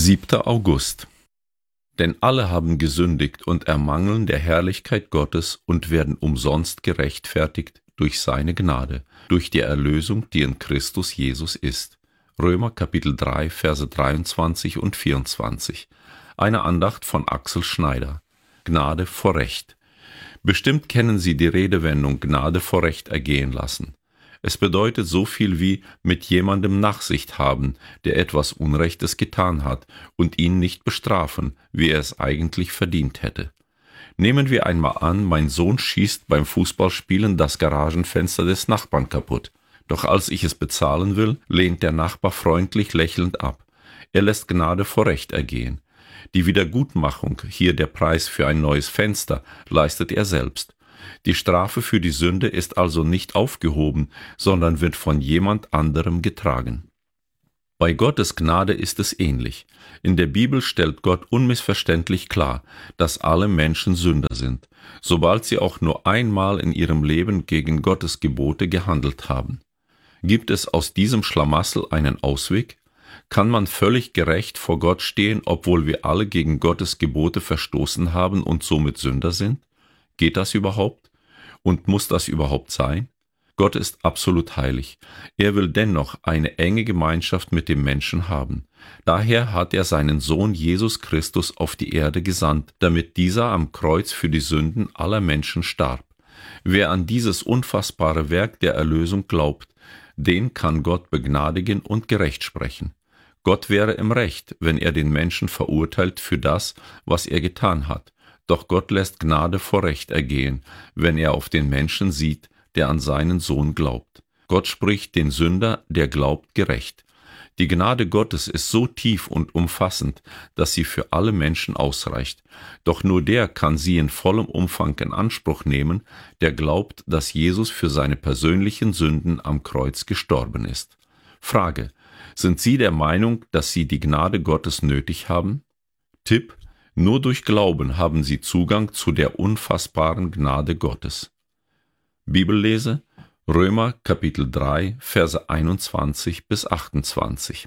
7. August. Denn alle haben gesündigt und ermangeln der Herrlichkeit Gottes und werden umsonst gerechtfertigt durch seine Gnade, durch die Erlösung, die in Christus Jesus ist. Römer Kapitel 3, Verse 23 und 24. Eine Andacht von Axel Schneider. Gnade vor Recht. Bestimmt kennen Sie die Redewendung Gnade vor Recht ergehen lassen. Es bedeutet so viel wie mit jemandem Nachsicht haben, der etwas Unrechtes getan hat, und ihn nicht bestrafen, wie er es eigentlich verdient hätte. Nehmen wir einmal an, mein Sohn schießt beim Fußballspielen das Garagenfenster des Nachbarn kaputt. Doch als ich es bezahlen will, lehnt der Nachbar freundlich lächelnd ab. Er lässt Gnade vor Recht ergehen. Die Wiedergutmachung, hier der Preis für ein neues Fenster, leistet er selbst. Die Strafe für die Sünde ist also nicht aufgehoben, sondern wird von jemand anderem getragen. Bei Gottes Gnade ist es ähnlich. In der Bibel stellt Gott unmissverständlich klar, dass alle Menschen Sünder sind, sobald sie auch nur einmal in ihrem Leben gegen Gottes Gebote gehandelt haben. Gibt es aus diesem Schlamassel einen Ausweg? Kann man völlig gerecht vor Gott stehen, obwohl wir alle gegen Gottes Gebote verstoßen haben und somit Sünder sind? Geht das überhaupt? Und muss das überhaupt sein? Gott ist absolut heilig. Er will dennoch eine enge Gemeinschaft mit dem Menschen haben. Daher hat er seinen Sohn Jesus Christus auf die Erde gesandt, damit dieser am Kreuz für die Sünden aller Menschen starb. Wer an dieses unfassbare Werk der Erlösung glaubt, den kann Gott begnadigen und gerecht sprechen. Gott wäre im Recht, wenn er den Menschen verurteilt für das, was er getan hat. Doch Gott lässt Gnade vor Recht ergehen, wenn er auf den Menschen sieht, der an seinen Sohn glaubt. Gott spricht den Sünder, der glaubt, gerecht. Die Gnade Gottes ist so tief und umfassend, dass sie für alle Menschen ausreicht. Doch nur der kann sie in vollem Umfang in Anspruch nehmen, der glaubt, dass Jesus für seine persönlichen Sünden am Kreuz gestorben ist. Frage: Sind Sie der Meinung, dass Sie die Gnade Gottes nötig haben? Tipp: Nur durch Glauben haben Sie Zugang zu der unfassbaren Gnade Gottes. Bibellese: Römer Kapitel 3, Verse 21 bis 28.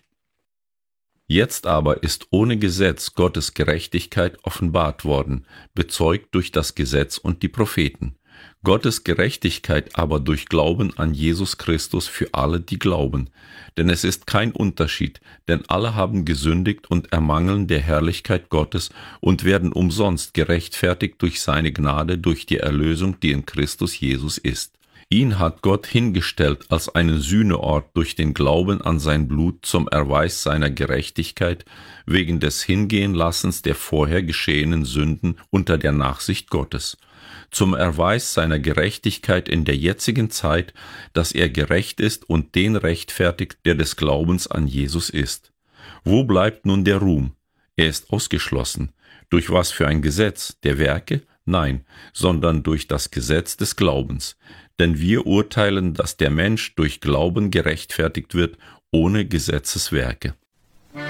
Jetzt aber ist ohne Gesetz Gottes Gerechtigkeit offenbart worden, bezeugt durch das Gesetz und die Propheten. Gottes Gerechtigkeit aber durch Glauben an Jesus Christus für alle, die glauben. Denn es ist kein Unterschied, denn alle haben gesündigt und ermangeln der Herrlichkeit Gottes und werden umsonst gerechtfertigt durch seine Gnade, durch die Erlösung, die in Christus Jesus ist. Ihn hat Gott hingestellt als einen Sühneort durch den Glauben an sein Blut zum Erweis seiner Gerechtigkeit, wegen des Hingehenlassens der vorher geschehenen Sünden unter der Nachsicht Gottes. Zum Erweis seiner Gerechtigkeit in der jetzigen Zeit, dass er gerecht ist und den rechtfertigt, der des Glaubens an Jesus ist. Wo bleibt nun der Ruhm? Er ist ausgeschlossen. Durch was für ein Gesetz? Der Werke? Nein, sondern durch das Gesetz des Glaubens. Denn wir urteilen, dass der Mensch durch Glauben gerechtfertigt wird, ohne Gesetzeswerke.